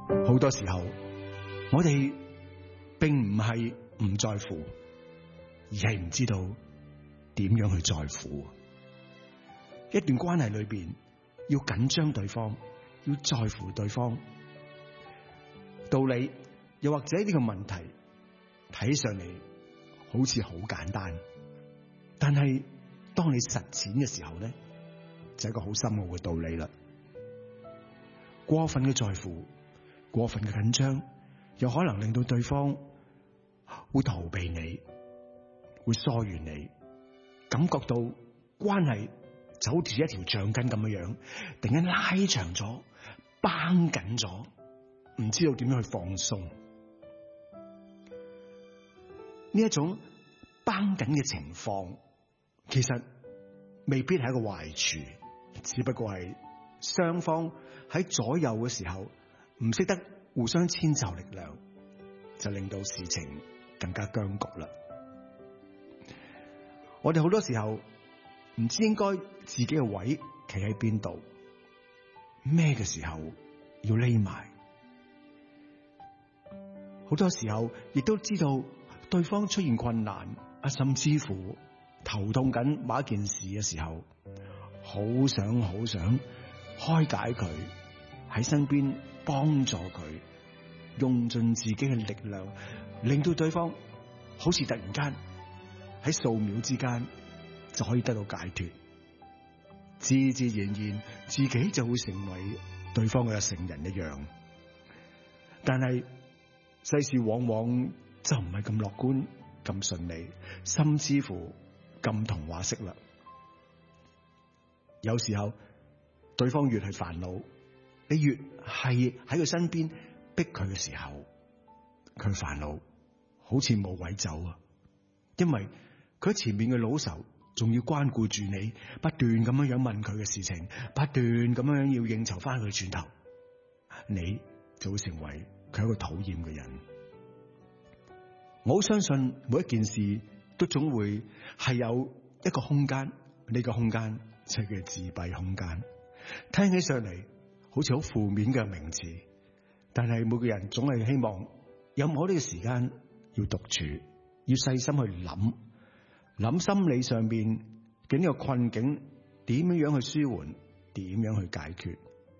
好多時候，我哋並唔係唔在乎，而係唔知道點樣去在乎。一段關係裏邊，要緊張對方，要在乎對方。道理又或者呢個問題睇上嚟好似好簡單，但係當你實踐嘅時候咧，就係一個好深奧嘅道理啦。過分嘅在乎，過分嘅緊張，有可能令到對方會逃避你，會疏遠你，感覺到關係就好似一條橡筋咁樣，突然間拉長咗，繃緊咗，唔知道點樣去放鬆。呢一種繃緊嘅情況，其實未必係一個壞處，只不過係雙方喺左右嘅時候唔識得互相遷就力量，就令到事情更加僵局啦。我哋好多時候唔知應該自己嘅位企喺邊度，咩嘅時候要匿埋，好多時候亦都知道對方出現困難啊，甚至乎頭痛緊某一件事嘅時候，好想開解佢，喺身邊幫助佢，用盡自己嘅力量，令到對方好似突然間喺數秒之間就可以得到解脫，自自然然自己就會成為對方嘅成人一樣。但係世事往往就唔係咁樂觀、咁順利，甚至乎咁童話式啦。有時候對方越係煩惱，你越係喺佢身邊逼佢嘅時候，佢煩惱好似冇位走啊！因為佢喺前面嘅老仇仲要關顧住你，不斷咁樣問佢嘅事情，不斷咁樣要應酬翻佢轉頭，你就會成為佢一個討厭嘅人。我好相信每一件事都總會係有一個空間，呢個空間就係叫自閉空間。聽起上嚟好似好負面嘅名詞，但係每個人總係希望有冇呢個時間要獨處，要細心去諗心理上邊嘅呢個困境點樣去舒緩，點樣去解決。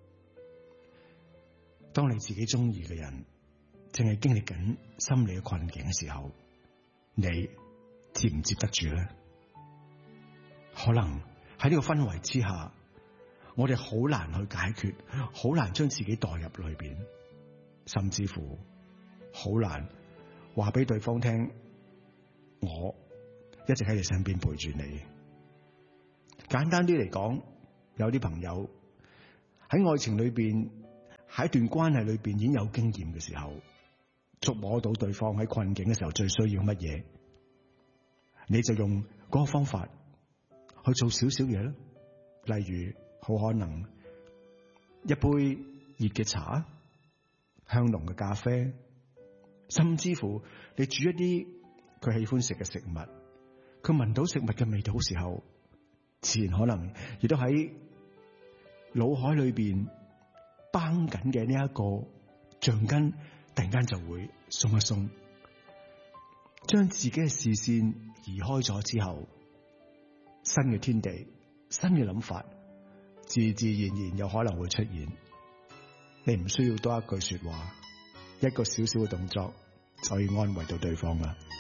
當你自己中意嘅人正係經歷緊心理嘅困境嘅時候，你接唔接得住咧？可能喺呢個氛圍之下，我哋好難去解決，好難將自己代入裏邊，甚至乎好難話俾對方聽，我一直喺你身邊陪住你。簡單啲嚟講，有啲朋友喺愛情裏邊，喺一段關係裏邊已經有經驗嘅時候，觸摸到對方喺困境嘅時候最需要乜嘢，你就用嗰個方法去做少少嘢啦。例如好可能一杯熱嘅茶，香濃嘅咖啡，甚至乎你煮一啲佢喜歡食嘅食物，佢聞到食物嘅味道嘅時候，自然可能亦都喺腦海裏邊繃緊嘅呢一個橡筋，突然間就會鬆一鬆，將自己嘅視線移開咗之後，新嘅天地，新嘅諗法，自自然然有可能會出現。你唔需要多一句說話，一個小小嘅動作就可以安慰到對方啦。